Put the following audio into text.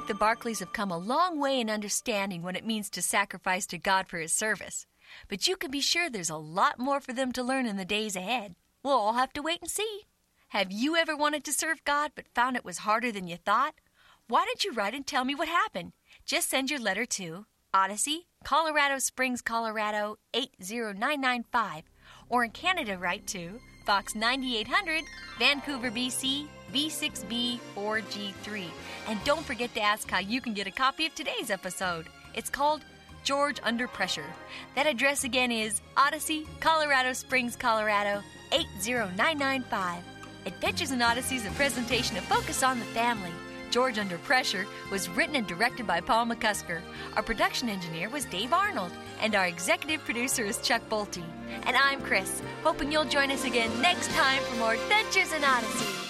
think the Barclays have come a long way in understanding what it means to sacrifice to God for His service. But you can be sure there's a lot more for them to learn in the days ahead. We'll all have to wait and see. Have you ever wanted to serve God but found it was harder than you thought? Why don't you write and tell me what happened? Just send your letter to Odyssey, Colorado Springs, Colorado 80995. Or in Canada, write to Fox 9800, Vancouver, BC, B6B4G3. And don't forget to ask how you can get a copy of today's episode. It's called George Under Pressure. That address again is Odyssey, Colorado Springs, Colorado 80995. Adventures in Odyssey is a presentation of Focus on the Family. George Under Pressure was written and directed by Paul McCusker. Our production engineer was Dave Arnold. And our executive producer is Chuck Bolte. And I'm Chris, hoping you'll join us again next time for more Adventures in Odyssey.